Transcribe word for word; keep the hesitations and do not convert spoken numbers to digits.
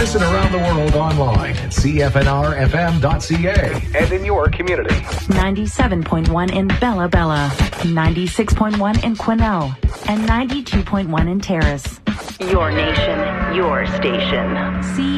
Listen around the world online at C F N R F M dot C A and in your community. ninety-seven point one in Bella Bella, ninety-six point one in Quesnel, and ninety-two point one in Terrace. Your nation, your station. C